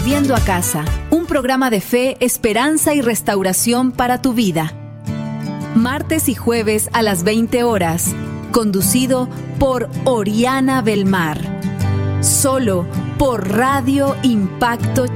Volviendo a casa, un programa de fe, esperanza y restauración para tu vida. Martes y jueves a las 20 horas, conducido por Oriana Belmar. Solo por Radio Impacto